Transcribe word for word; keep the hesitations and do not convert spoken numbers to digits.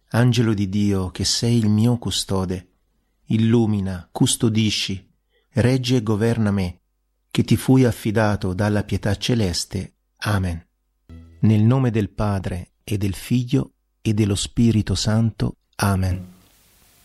Angelo di Dio, che sei il mio custode, illumina, custodisci, reggi e governa me, che ti fui affidato dalla pietà celeste. Amen. Nel nome del Padre e del Figlio e dello Spirito Santo. Amen.